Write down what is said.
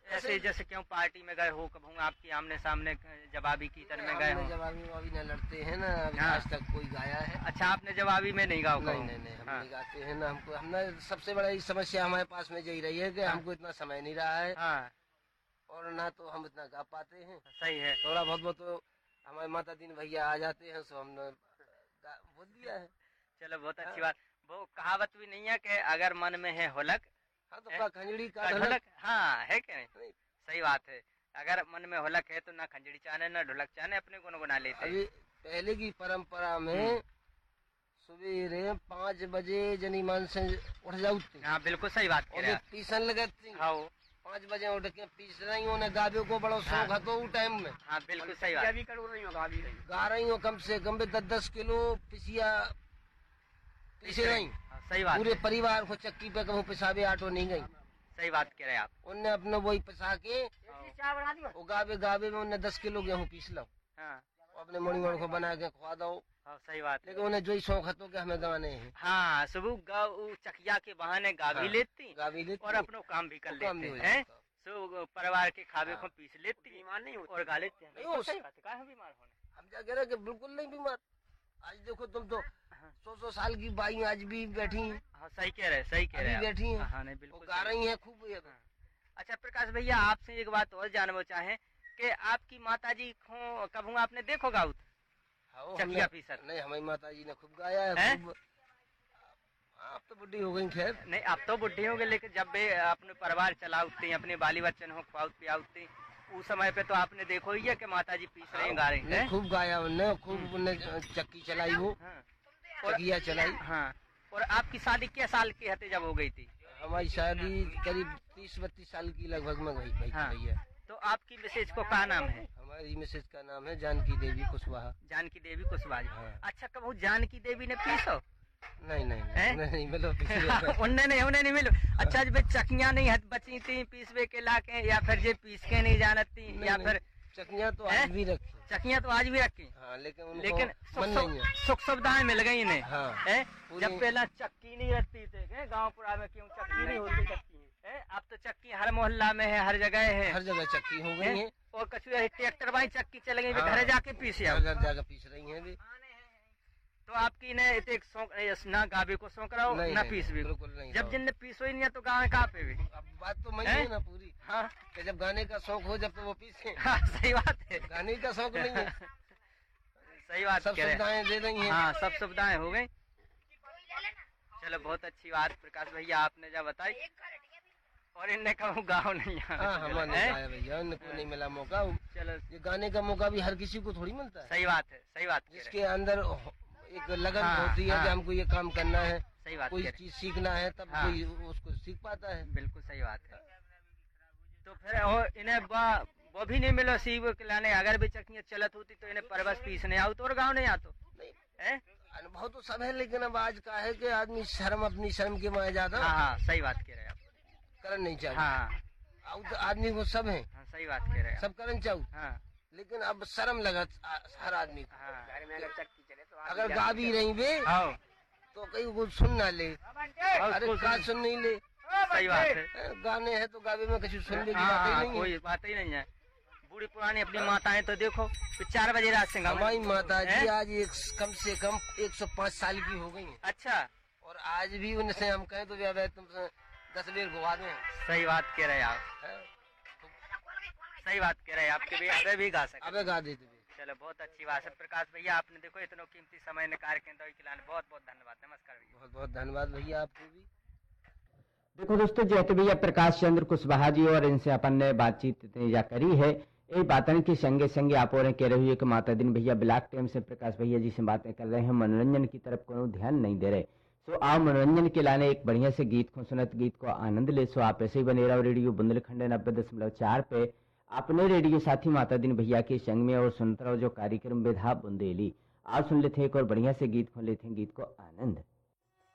ऐसे जैसे क्यों पार्टी में गए हो, कभी आपकी आमने सामने जवाबी कीर्तन में गए हो? जवाबी वाबी न लड़ते हैं ना, हाँ। आज तक कोई गाया है? अच्छा, आपने जवाबी में नहीं गाओ? नहीं नहीं नहीं, हम हाँ। नहीं गाते हैं ना। हमको हमने सबसे बड़ी समस्या हमारे पास में यही रही है कि हमको इतना समय नहीं रहा है। हाँ। और ना तो हम इतना गा पाते हैं। सही है। थोड़ा बहुत बहुत तो हमारे माता दीन भैया आ जाते हैं, सो हमने बोल दिया है। चलो बहुत अच्छी बात। वो कहावत भी नहीं है कि अगर मन में है होलक? हाँ, तो खंजड़ी का ढोलक। हाँ, है क्या नहीं? नहीं। सही बात है। अगर मन में होलक है तो ना खंजड़ी चाहने ना ढोलक चाहने, अपने गुनगुना लेते। अभी पहले की परंपरा में सवेरे 5 बजे जनीमान से उठ जाती। हाँ, बिल्कुल सही बात कह रहे हैं। पीसन लगती। हाँ, 5 बजे उठ के पीस रही हूँ ना, गावे को बड़ा शौक है तो टाइम में। हाँ, बिल्कुल सही बात। गा रही हूँ कम से कम 10-10 किलो पिसिया पीसे रही। सही बात। पूरे परिवार को चक्की पे कहूँ पिसाबे आटो नहीं गई। सही बात कह रहे हैं आप। उनने अपने वही पिसा के वो गावे में उन्हें 10 किलो गेहूँ पीस लो। हाँ। अपने मुड़ी को बना के खुआ दो। हाँ, सही बात। लेकिन उन्हें जो ही शौक है तो कि हमें गाने हैं। हाँ, सुबह चकिया के बहाने गा भी लेती और अपना काम भी कर लेते हैं। सो परिवार के खावे को पीस लेती, बीमार नहीं होती और गा लेते हैं। बीमार होने हम क्या कह रहे कि बिल्कुल नहीं बीमार। आज देखो तुम तो 100 साल की बाई आज भी बैठी हैं। हाँ, सही कह रहे हैं, सही कह रहे हैं, बैठी हैं। हाँ, नहीं बिल्कुल गा रही हैं खूब। अच्छा प्रकाश भैया, आपसे एक बात और जानना चाहें कि आपकी माता जी को कभी आपने देखो गाउत चकिया पीसर? नहीं, हमारी माता जी ने खूब गाया है। आप तो बुढ़ी हो गई। खैर नहीं, अब तो बुढ़ी हो गई, लेकिन जब भी अपने परिवार चलाते अपने बाली बच्चन हो खुआउत पियाउते, उस समय पे तो आपने देखो ही है कि माता जी पीस रही गा रही है। खूब गाया उनने, खूब उन्हें चक्की चलाई हो। चकिया चलाई। हाँ। और आपकी शादी क्या साल की हते जब हो गई थी? हमारी शादी करीब 30-32 साल की लगभग में हुई है। तो आपकी मिसेज को क्या नाम है? हमारी मिसेज का नाम है जानकी देवी कुशवाहा। जानकी देवी कुशवाहा। हाँ। अच्छा, कब जानकी देवी ने पीसो? नहीं नहीं मिलो उन्हें नहीं मिलो। अच्छा, जब चकियां नहीं बची थी पीसवे के लाके, या फिर जे पीस के नहीं जानती, या फिर चकियां तो आज भी रखी। चकियां तो आज भी रखी। हाँ, लेकिन सुख सुविधाएं मिल गई इन्हें। हाँ, जब पहला चक्की नहीं रहती थे गाँवपुरा में, क्यों चक्की नहीं होती चक्की है? अब तो चक्की हर मोहल्ला में है, हर जगह है, हर जगह चक्की हो गई है। और कछु ट्रैक्टर वाली चक्की चल गई, घर जाके पीस जाकर पीस रही है। तो आपकी ने एक शौक ना गावे को शौक रहो ना पीस भी। जब जिनने पीसो ही नहीं तो गाँव कहाँ पे भी। बात तो मैं है ना पूरी। हाँ, कि जब गाने का शौक हो जब तो वो पीसे। हाँ, सही बात है। गाने का शौक नहीं है। सही बात। सब सुविधाएं दे रही हैं। हाँ, सब सुविधाएं हो गई। चलो बहुत अच्छी बात प्रकाश भैया आपने जब बताई। और इनने कहूँ गाँव नहीं हमारे भैया, इनको नहीं मिला मौका। चलो, ये गाने का मौका भी हर किसी को थोड़ी मिलता है। सही बात है, सही बात। जिसके अंदर एक लगन होती है कि हमको ये काम करना है, सही बात, कोई चीज सीखना है, तब कोई उसको सीख पाता है। बिल्कुल सही बात है। तो फिर इन्हें वो भी नहीं मिलो सीव के लाने। अगर भी चकियां चलत होती तो इन्हें परवस पीसने आओ तो, और गाँव नहीं आतो। अनुभव तो सब है, लेकिन अब आज का है कि आदमी अपनी शर्म के मारे जाता। हाँ, सही बात कह रहे हैं आप। करन नहीं चाहिए। हाँ, तो आदमी को सब है। हाँ, सही बात कह रहे हैं, सब करन चाहिए। हाँ, लेकिन अब शर्म लगा हर आदमी को। घर में अगर चक्की चले तो अगर गा भी रही बे तो कहीं कुछ सुन ना ले। अरे का सुन नहीं ले। सही बात है। गाने हैं तो गावे में कुछ सुनने की बात ही नहीं, कोई बात ही नहीं है। बूढ़ी पुरानी अपनी माताएं तो देखो 4 बजे रात से। हमारी माता जी आज कम से कम 105 साल की हो गई है। अच्छा। और आज भी उनसे हम कहें तो तुम 10 बेर गुवा दें। सही बात कह रहे हैं आप। सही बात कह रहे हैं, आपके भी अबे भी गा सकते। अबे गा देते। चलो बहुत अच्छी बात है प्रकाश भैया, आपने देखो इतना कीमती समय निकाल के बहुत बहुत धन्यवाद। नमस्कार भैया। बहुत बहुत धन्यवाद भैया आपको भी। देखो दोस्तों, जैसे भैया प्रकाश चंद्र कुशवाहा जी और इनसे अपन ने बातचीत या करी है, ये बातन के संगे संगे आप और कह रहे हुए कि माता दिन भैया ब्लैक टाइम से प्रकाश भैया जी से बातें कर रहे हैं, मनोरंजन की तरफ को ध्यान नहीं दे रहे। सो आप मनोरंजन के लाने एक बढ़िया से गीत को सुनत, गीत को आनंद ले। सो आप ऐसे ही बने रहो रेडियो बुंदेलखंड 90.4 पे अपने रेडियो साथी माता दिन भैया के संग में, और सुनते रहो जो कार्यक्रम विधा बुंदेली। आप सुन लेते हैं एक और बढ़िया से गीत को लेते हैं, गीत को आनंद।